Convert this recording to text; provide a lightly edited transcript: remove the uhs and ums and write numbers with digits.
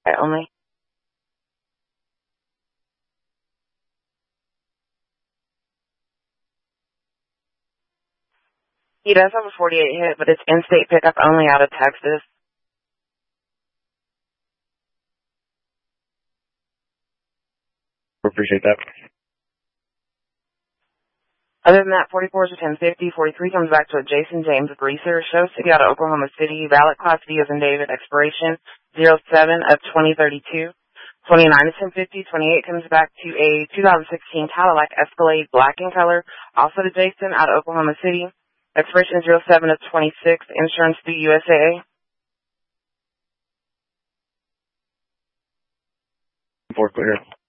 only. He does have a 48 hit, but it's in-state pickup only out of Texas. Appreciate that. Other than that, 44 is a 1050. 43 comes back to a Jason James Greaser. Show City out of Oklahoma City. Valid Class D as in David. Expiration 07 of 2032. 29 is 1050. 28 comes back to a 2016 Cadillac Escalade black in color. Also to Jason out of Oklahoma City. Expiration 07 of 26. Insurance through USAA. 4 clear.